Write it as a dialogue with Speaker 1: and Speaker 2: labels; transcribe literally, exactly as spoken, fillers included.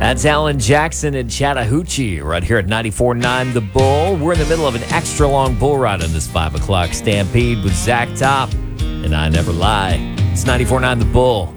Speaker 1: That's Alan Jackson and Chattahoochee right here at ninety-four point nine The Bull. We're in the middle of an extra long bull ride on this five o'clock Stampede with Zach Top and I Never Lie. It's ninety-four point nine The Bull.